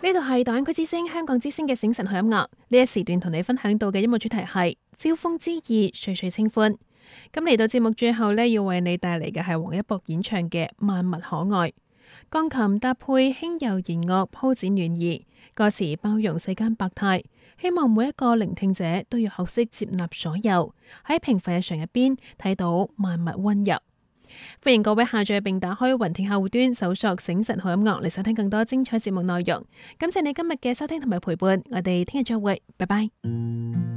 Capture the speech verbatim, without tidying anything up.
呢度係大灣區之聲香港之聲嘅醒晨好音樂，呢一時段同你分享到嘅音樂主題係招風之意，歲歲清歡。咁嚟到節目最後呢，要為你帶嚟嘅係王一博演唱嘅《萬物可愛》，鋼琴搭配輕柔弦樂鋪展暖意，歌詞包容世間百態，希望每一個聆聽者都要學識接納所有，喺平凡日常入邊睇到萬物溫柔。歡迎各位下載並打開雲聽客戶端，搜索醒晨好音樂嚟收聽更多精彩節目內容。感謝你今日嘅收聽同埋陪伴，我哋聽日再會，拜拜。